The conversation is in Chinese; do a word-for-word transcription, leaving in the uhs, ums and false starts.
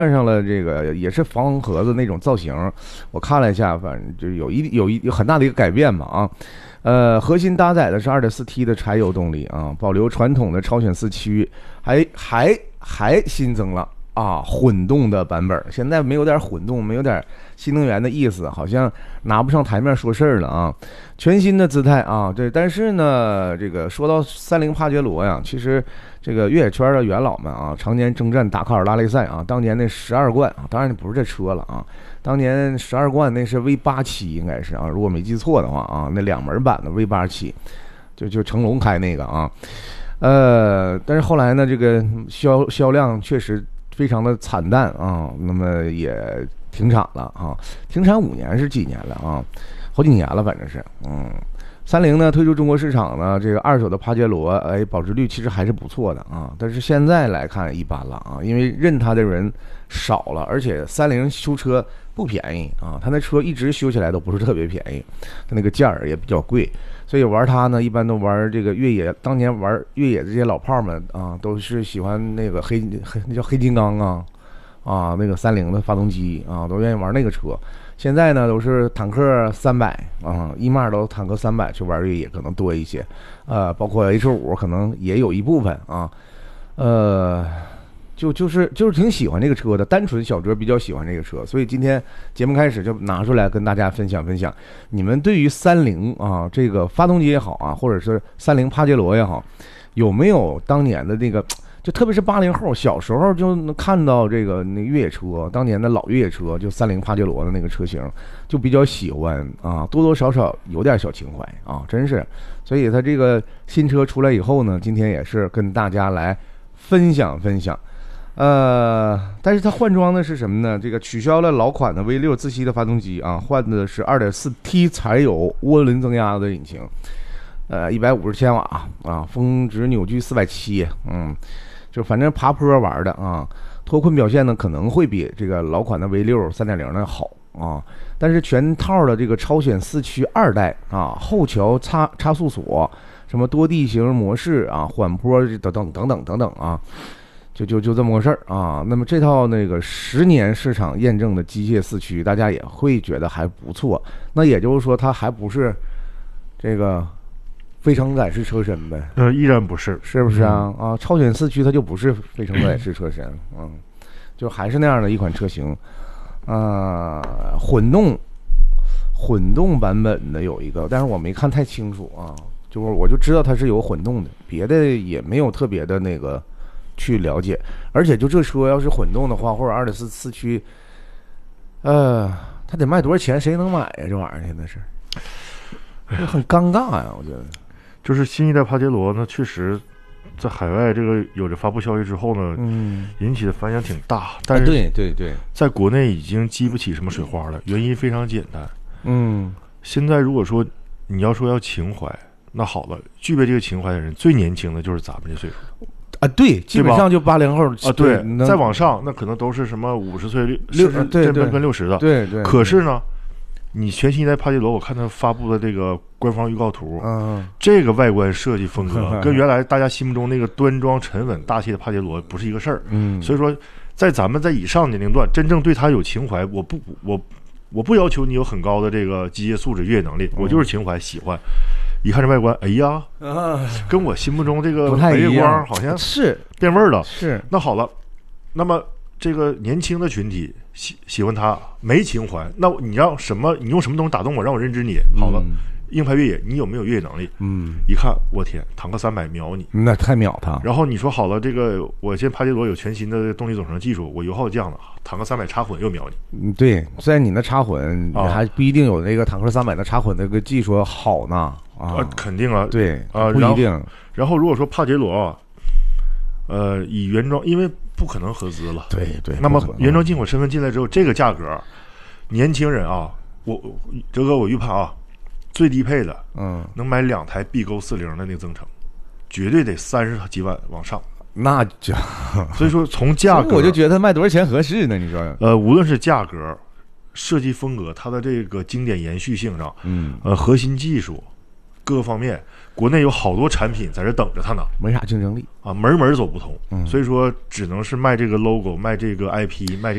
换上了这个也是防风盒子那种造型，我看了一下，反正就有一有一有很大的一个改变嘛啊。呃，核心搭载的是 二点四 T 的柴油动力啊，保留传统的超选四驱，还还还新增了啊混动的版本。现在没有点混动，没有点新能源的意思，好像拿不上台面说事儿了啊。全新的姿态啊，对，但是呢，这个说到三菱帕杰罗呀，其实这个越野圈的元老们啊，常年征战达喀尔拉力赛啊，当年那十二冠啊，当然不是这车了啊。当年十二冠那是 V 八七 应该是啊，如果没记错的话啊，那两门版的 V 八七，就就成龙开那个啊，呃，但是后来呢，这个销销量确实非常的惨淡啊，那么也停产了啊，停产五年是几年了啊，好几年了，反正是嗯。三菱呢推出中国市场呢，这个二手的帕杰罗，哎，保值率其实还是不错的啊。但是现在来看一般了啊，因为认它的人少了，而且三菱修车不便宜啊，它那车一直修起来都不是特别便宜，它那个件儿也比较贵，所以玩它呢，一般都玩这个越野。当年玩越野的这些老炮们啊，都是喜欢那个黑黑那叫黑金刚啊啊，那个三菱的发动机啊，都愿意玩那个车。现在呢都是坦克三百啊，一迈都坦克三百去玩越野可能多一些，呃，包括 H 五可能也有一部分啊，呃，就就是就是挺喜欢这个车的，单纯小哲比较喜欢这个车，所以今天节目开始就拿出来跟大家分享分享，你们对于三菱啊这个发动机也好啊，或者是三菱帕杰罗也好，有没有当年的那个？就特别是八零后小时候就能看到这个那越野车，当年的老越野车，就三菱帕杰罗的那个车型，就比较喜欢啊，多多少少有点小情怀啊，真是。所以它这个新车出来以后呢，今天也是跟大家来分享分享。呃，但是它换装的是什么呢？这个取消了老款的 V 六 自吸的发动机啊，换的是 二点四 T 柴油涡轮增压的引擎，呃，一百五十千瓦啊，峰值扭矩四百七，嗯。就反正爬坡玩的啊，脱困表现呢可能会比这个老款的 V 六 三点零 的好啊，但是全套的这个超选四驱二代啊，后桥差差速锁，什么多地形模式啊，缓坡等等等等等等啊，就就就这么个事儿啊。那么这套那个十年市场验证的机械四驱，大家也会觉得还不错。那也就是说，它还不是这个。非承载式车身呗， 呃，依然不是， 是不是啊？嗯、啊，超选四驱它就不是非承载式车身，嗯，就还是那样的一款车型，啊，混动，混动版本的有一个，但是我没看太清楚啊，就是我就知道它是有混动的，别的也没有特别的那个去了解，而且就这车要是混动的话，或者二点四四驱，呃，它得卖多少钱？谁能买呀？这玩意儿现在是，很尴尬呀，我觉得。 就是新一代帕杰罗呢，确实在海外这个有着发布消息之后呢，嗯，引起的反响挺大，但是对对对， 在国内已经激不起什么水花了。原因非常简单， 嗯， 现在如果说你要说要情怀，那好了，具备这个情怀的人最年轻的就是咱们这岁数啊，对，基本上就八零后啊，对，再往上那可能都是什么五十岁六对奔奔六十的， 对对。 可是呢，你全新一代帕杰罗，我看他发布的这个官方预告图，嗯，这个外观设计风格跟原来大家心目中那个端庄沉稳大气的帕杰罗不是一个事儿，嗯，所以说在咱们在以上年龄段，真正对他有情怀，我不我我不要求你有很高的这个机械素质、越野能力，我就是情怀喜欢。一看这外观，哎呀，跟我心目中这个白月光好像是变味儿了。 是， 那好了，那么这个年轻的群体喜喜欢它，没情怀，那你让什么？你用什么东西打动我，让我认知你？好了，嗯、硬派越野，你有没有越野能力？嗯，一看，我天，坦克三百秒你， 那太秒它。 然后你说好了，这个我现在帕杰罗有全新的动力总成技术，我油耗降了，坦克三百插混又秒你。 嗯，对，虽然你那插混，啊、还不一定有那个坦克三百的插混那个技术好呢。啊， 肯定啊， 对啊， 不一定。 然后，然后如果说帕杰罗啊，呃，以原装，因为不可能合资了， 对对。 那么原装进口身份进来之后，这个价格，年轻人啊，我哲哥我预判啊，最低配的，嗯，能买两台 B 勾四零的那个增程，绝对得三十几万往上。 那就， 所以说从价格， 我就觉得卖多少钱合适呢？你说， 呃，无论是价格、设计风格，它的这个经典延续性上，嗯，呃，核心技术。 各个方面，国内有好多产品在这等着它呢， 没啥竞争力啊，门门走不通， 嗯， 所以说只能是卖这个 logo， 卖这个 I P， 卖这个。